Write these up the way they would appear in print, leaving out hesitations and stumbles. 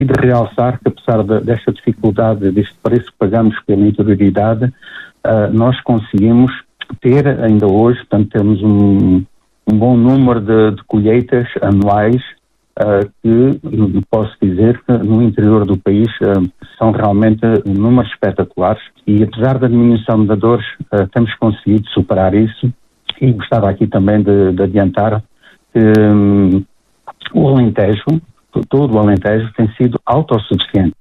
e de realçar que, apesar desta dificuldade, deste preço que pagamos pela interioridade, nós conseguimos ter ainda hoje, portanto, temos um bom número de colheitas anuais que posso dizer que no interior do país são realmente números espetaculares e apesar da diminuição de dores temos conseguido superar isso e gostava aqui também de adiantar que o Alentejo, todo o Alentejo tem sido autossuficiente.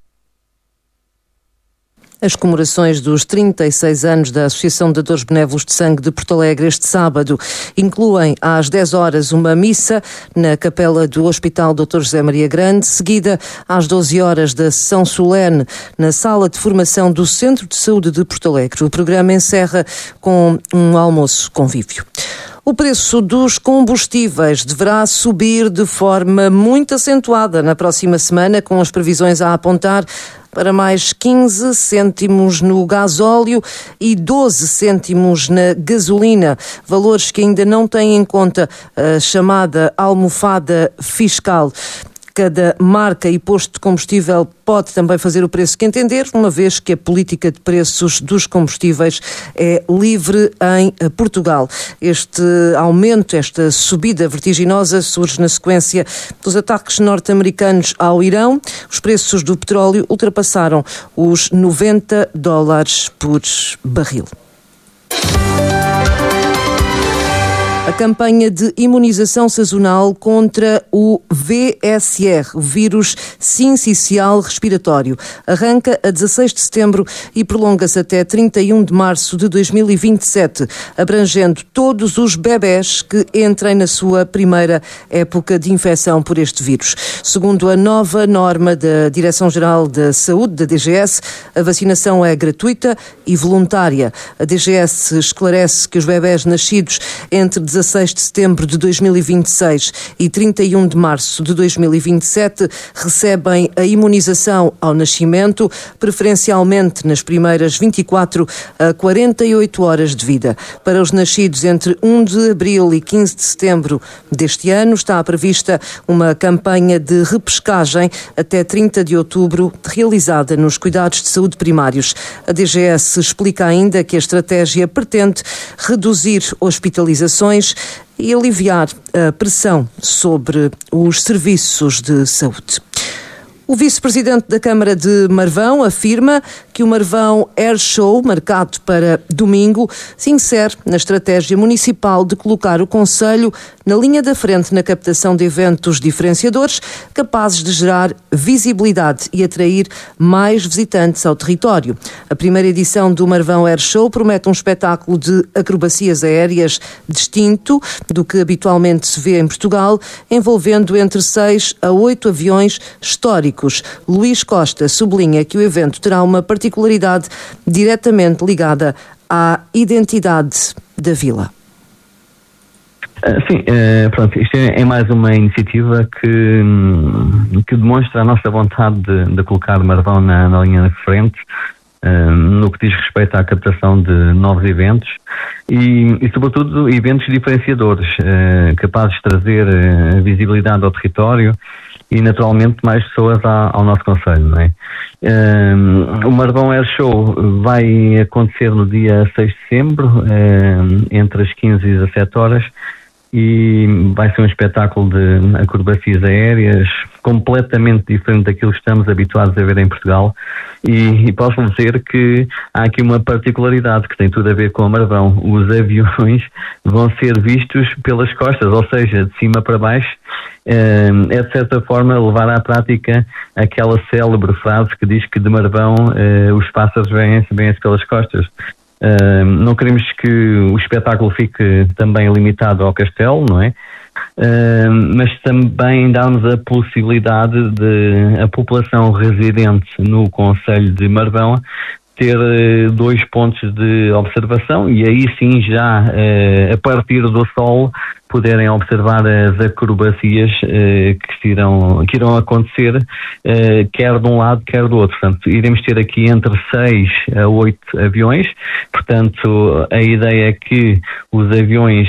As comemorações dos 36 anos da Associação de Dadores Benévolos de Sangue de Porto Alegre este sábado incluem às 10 horas uma missa na capela do Hospital Dr. José Maria Grande, seguida às 12 horas da sessão solene na sala de formação do Centro de Saúde de Porto Alegre. O programa encerra com um almoço convívio. O preço dos combustíveis deverá subir de forma muito acentuada na próxima semana, com as previsões a apontar para mais 15 cêntimos no gasóleo e 12 cêntimos na gasolina, valores que ainda não têm em conta a chamada almofada fiscal. Cada marca e posto de combustível pode também fazer o preço que entender, uma vez que a política de preços dos combustíveis é livre em Portugal. Este aumento, esta subida vertiginosa surge na sequência dos ataques norte-americanos ao Irão. Os preços do petróleo ultrapassaram os $90 por barril. A campanha de imunização sazonal contra o VSR, o vírus sincicial respiratório, arranca a 16 de setembro e prolonga-se até 31 de março de 2027, abrangendo todos os bebés que entrem na sua primeira época de infecção por este vírus. Segundo a nova norma da Direção-Geral da Saúde, da DGS, a vacinação é gratuita e voluntária. A DGS esclarece que os bebés nascidos entre 16 de setembro de 2026 e 31 de março de 2027 recebem a imunização ao nascimento, preferencialmente nas primeiras 24 a 48 horas de vida. Para os nascidos entre 1 de abril e 15 de setembro deste ano, está prevista uma campanha de repescagem até 30 de outubro, realizada nos cuidados de saúde primários. A DGS explica ainda que a estratégia pretende reduzir hospitalizações e aliviar a pressão sobre os serviços de saúde. O vice-presidente da Câmara de Marvão afirma que o Marvão Air Show, marcado para domingo, se insere na estratégia municipal de colocar o concelho na linha da frente na captação de eventos diferenciadores, capazes de gerar visibilidade e atrair mais visitantes ao território. A primeira edição do Marvão Air Show promete um espetáculo de acrobacias aéreas distinto do que habitualmente se vê em Portugal, envolvendo entre 6 a 8 aviões históricos. Luís Costa sublinha que o evento terá uma particularidade diretamente ligada à identidade da vila. Sim, pronto, isto é mais uma iniciativa que demonstra a nossa vontade de colocar Marvão na linha de frente, no que diz respeito à captação de novos eventos e sobretudo eventos diferenciadores, capazes de trazer visibilidade ao território e naturalmente mais pessoas ao nosso concelho, não é? O Marvão Air Show vai acontecer no dia 6 de setembro, entre as 15 e 17 horas, e vai ser um espetáculo de acrobacias aéreas completamente diferente daquilo que estamos habituados a ver em Portugal e posso dizer que há aqui uma particularidade que tem tudo a ver com o Marvão. Os aviões vão ser vistos pelas costas, ou seja, de cima para baixo. É de certa forma levar à prática aquela célebre frase que diz que de Marvão os pássaros vêm-se pelas costas. Não queremos que o espetáculo fique também limitado ao castelo, não é? Mas também dá-nos a possibilidade de a população residente no concelho de Marvão ter 2 pontos de observação e aí sim já a partir do sol poderem observar as acrobacias que irão acontecer, quer de um lado, quer do outro. Portanto, iremos ter aqui entre 6 a 8 aviões. Portanto, a ideia é que os aviões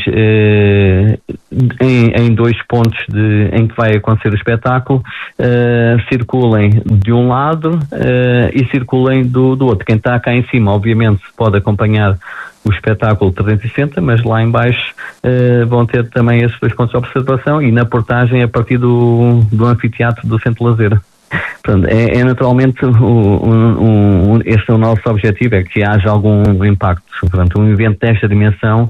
em 2 pontos em que vai acontecer o espetáculo circulem de um lado e circulem do outro. Quem está cá em cima, obviamente, pode acompanhar o espetáculo 360, mas lá em baixo vão ter também esses 2 pontos de observação e na portagem a partir do anfiteatro do Centro Lazer. Portanto, é naturalmente esse é o nosso objetivo, é que haja algum impacto. Portanto, um evento desta dimensão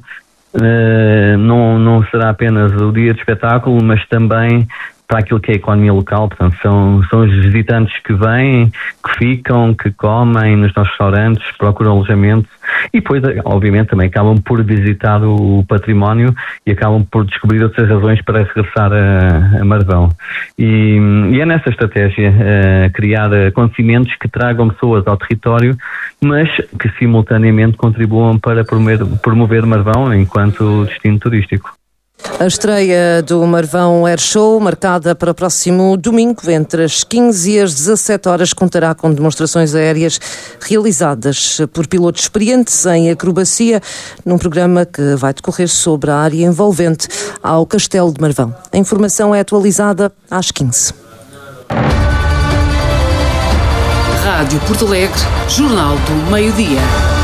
não será apenas o dia de espetáculo, mas também para aquilo que é a economia local. Portanto, são os visitantes que vêm, que ficam, que comem nos nossos restaurantes, procuram alojamento e depois, obviamente, também acabam por visitar o património e acabam por descobrir outras razões para regressar a Marvão. E é nessa estratégia criar acontecimentos que tragam pessoas ao território, mas que simultaneamente contribuam para promover Marvão enquanto destino turístico. A estreia do Marvão Air Show, marcada para o próximo domingo, entre as 15 e as 17 horas, contará com demonstrações aéreas realizadas por pilotos experientes em acrobacia, num programa que vai decorrer sobre a área envolvente ao Castelo de Marvão. A informação é atualizada às 15. Rádio Porto Alegre, Jornal do Meio-Dia.